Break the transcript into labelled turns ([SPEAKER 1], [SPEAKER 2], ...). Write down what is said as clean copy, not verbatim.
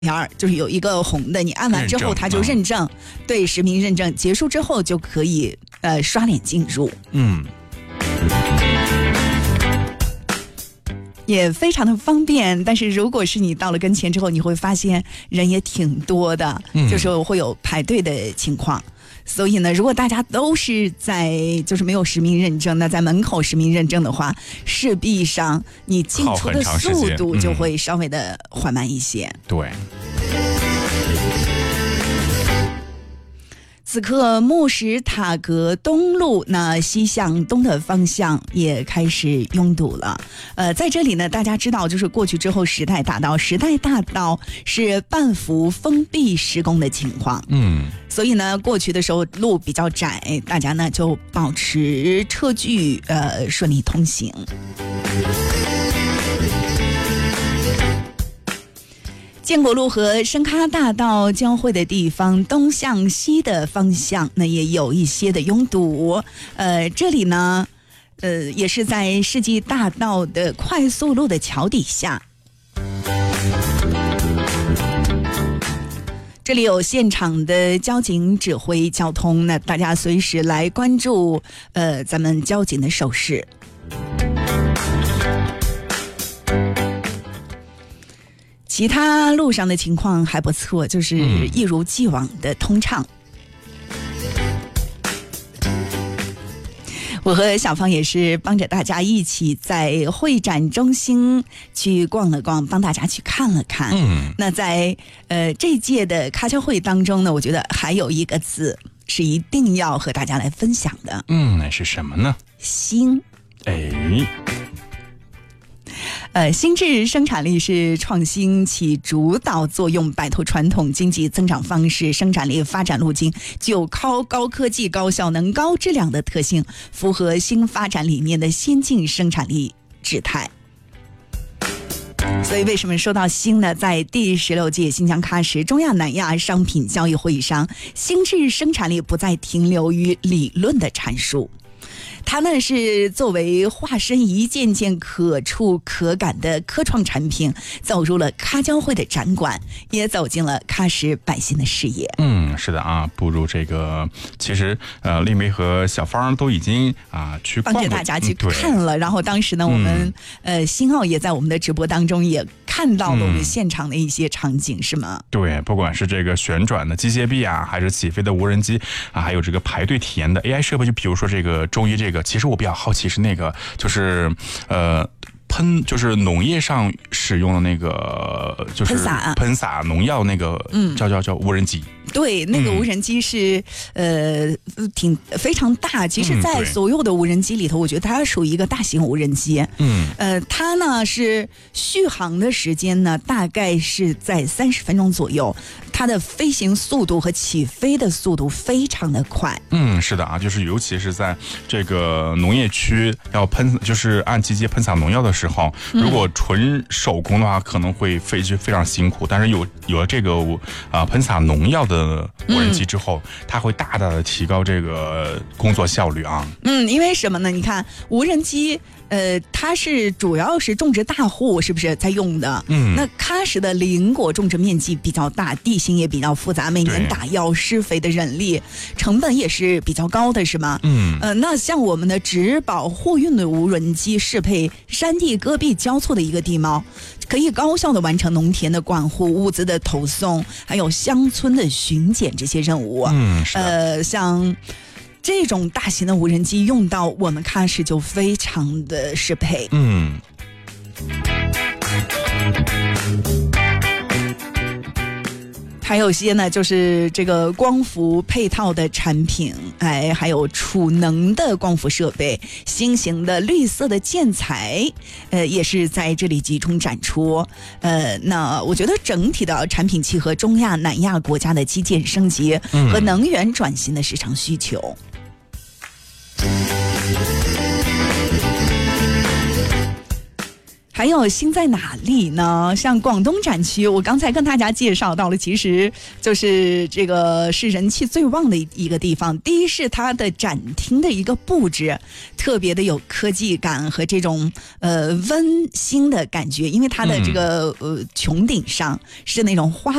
[SPEAKER 1] 就是有一个红的，你按完之后它就认证，对，实名认证结束之后就可以刷脸进入。也非常的方便，但是如果是你到了跟前之后，你会发现人也挺多的，就是会有排队的情况。所以呢，如果大家都是在就是没有实名认证，那在门口实名认证的话，势必上你进出的速度就会稍微的缓慢一些。
[SPEAKER 2] 对。
[SPEAKER 1] 此刻慕石塔阁东路那西向东的方向也开始拥堵了。在这里呢，大家知道就是过去之后时代大道是半幅封闭施工的情况。所以呢，过去的时候路比较窄，大家呢就保持车距顺利通行。建国路和深咖大道交汇的地方，东向西的方向呢也有一些的拥堵。这里呢，也是在世纪大道的快速路的桥底下。这里有现场的交警指挥交通，那大家随时来关注咱们交警的手势。其他路上的情况还不错，就是一如既往的通畅。我和小芳也是帮着大家一起在会展中心去逛了逛，帮大家去看了看。那在这届的咖交会当中呢，我觉得还有一个字是一定要和大家来分享的。
[SPEAKER 2] 那是什么呢？
[SPEAKER 1] 新。新质生产力是创新起主导作用，摆脱传统经济增长方式，生产力发展路径具有高科技、高效能、高质量的特性，符合新发展理念的先进生产力姿态。所以为什么说到新呢？在第16届新疆喀什中亚南亚商品交易会议上，新质生产力不再停留于理论的阐述，它呢是作为化身一件件可触可感的科创产品，走入了咖交会的展馆，也走进了喀什百姓的视野。
[SPEAKER 2] 是的啊，步入这个，其实丽梅和小芳都已经去逛
[SPEAKER 1] 帮着大家去看了，然后当时呢，我们新奥也在我们的直播当中也看到了我们现场的一些场景，是吗？
[SPEAKER 2] 对，不管是这个旋转的机械臂还是起飞的无人机还有这个排队体验的 AI 设备，就比如说这个中医这个，其实我比较好奇是那个就是就是农业上使用的那个就是喷洒农药那个叫无人机。
[SPEAKER 1] 对，那个无人机是非常大，其实在所有的无人机里头，我觉得它属于一个大型无人机。它呢是续航的时间呢大概是在30分钟左右，它的飞行速度和起飞的速度非常的快。
[SPEAKER 2] 是的啊，就是尤其是在这个农业区要就是按机械喷洒农药的时候，如果纯手工的话，可能会非常辛苦。但是有了这个喷洒农药的无人机之后，它会大大的提高这个工作效率啊。
[SPEAKER 1] 因为什么呢？你看无人机它是主要是种植大户是不是在用的？那喀什的林果种植面积比较大，地形也比较复杂，每年打药施肥的人力成本也是比较高的，是吗？那像我们的植保货运的无人机适配山地戈壁交错的一个地貌，可以高效的完成农田的管护、物资的投送，还有乡村的巡检这些任务。像这种大型的无人机用到我们喀什就非常的适配。还有些呢，就是这个光伏配套的产品，还有储能的光伏设备，新型的绿色的建材，也是在这里集中展出。那我觉得整体的产品契合中亚、南亚国家的基建升级和能源转型的市场需求。 还有新在哪里呢？像广东展区，我刚才跟大家介绍到了，其实就是这个是人气最旺的一个地方。第一是它的展厅的一个布置特别的有科技感和这种温馨的感觉，因为它的这个穹顶上是那种花